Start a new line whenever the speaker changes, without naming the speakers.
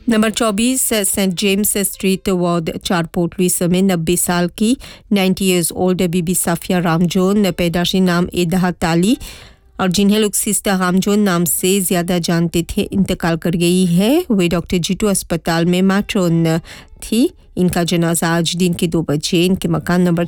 Number 24 scent James street ward 4 port Louis में 90 साल की 90 इयर्स ओल्ड बीबी साफिया रामजोन पैदाशी नाम एदहा ताली और जिन्हें लोग सिस्टर रामजोन नाम से ज़्यादा जानते थे इंतकाल कर गई है। वे डॉक्टर जीटू अस्पताल में मैट्रोन थी। इनका जनाजा आज दिन के 2 बजे इनके मकान नंबर